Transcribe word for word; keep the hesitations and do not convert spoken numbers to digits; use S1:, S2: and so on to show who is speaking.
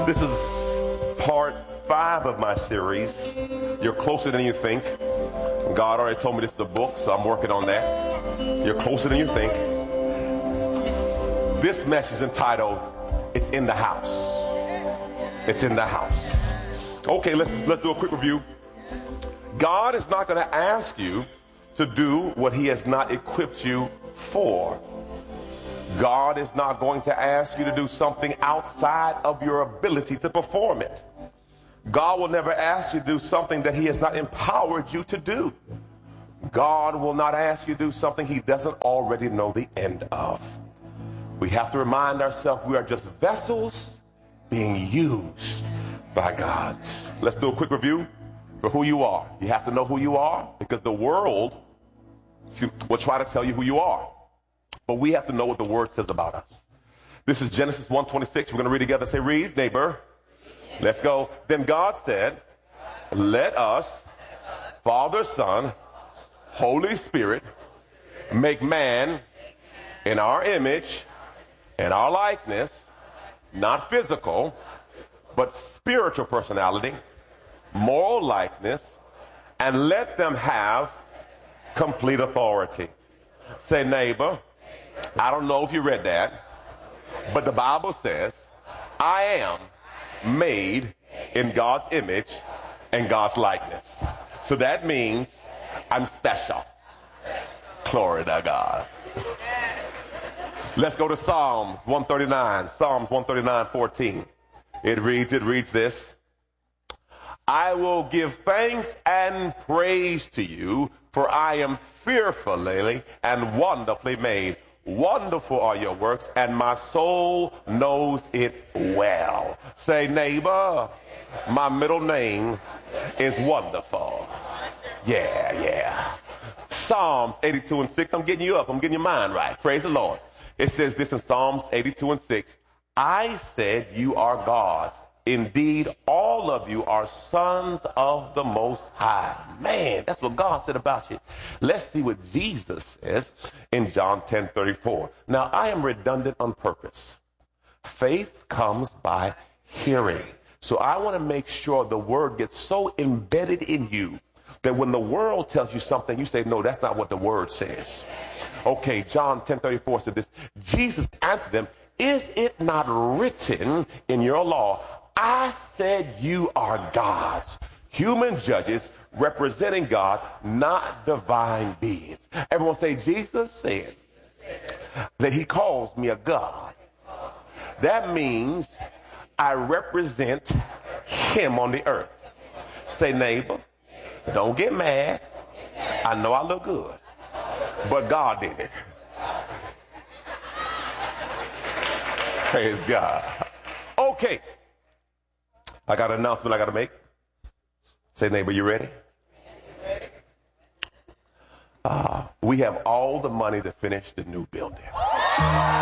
S1: This is part five of my series, You're Closer Than You Think. God already told me this is a book, so I'm working on that. You're Closer Than You Think. This message is entitled, It's in the House. It's in the house. Okay, let's, let's do a quick review. God is not going to ask you to do what he has not equipped you for. God is not going to ask you to do something outside of your ability to perform it. God will never ask you to do something that he has not empowered you to do. God will not ask you to do something he doesn't already know the end of. We have to remind ourselves we are just vessels being used by God. Let's do a quick review for who you are. You have to know who you are because the world will try to tell you who you are. But we have to know what the word says about us. This is Genesis one twenty-six. We're going to read together. Say, read, neighbor. Let's go. Then God said, let us, Father, Son, Holy Spirit, make man in our image and our likeness, not physical, but spiritual personality, moral likeness, and let them have complete authority. Say, neighbor, I don't know if you read that, but the Bible says, I am made in God's image and God's likeness. So that means I'm special. Glory to God. Let's go to Psalms one thirty-nine. Psalms one thirty-nine, fourteen. It reads, it reads this. I will give thanks and praise to you, for I am fearfully and wonderfully made. Wonderful are your works, and my soul knows it well. Say, neighbor, my middle name is Wonderful. Yeah, yeah. Psalms eighty-two and six. I'm getting you up. I'm getting your mind right. Praise the Lord. It says this in Psalms eighty-two and six. I said you are gods. Indeed, all of you are sons of the Most High. Man, that's what God said about you. Let's see what Jesus says in John ten thirty-four. Now, I am redundant on purpose. Faith comes by hearing. So I want to make sure the word gets so embedded in you that when the world tells you something, you say, no, that's not what the word says. Okay, John ten thirty-four said this. Jesus answered them, is it not written in your law, I said you are gods, human judges representing God, not divine beings. Everyone say, Jesus said that he calls me a God. That means I represent him on the earth. Say, neighbor, don't get mad. I know I look good, but God did it. Praise God. Okay. I got an announcement I got to make. Say, neighbor, you ready? Uh, we have all the money to finish the new building.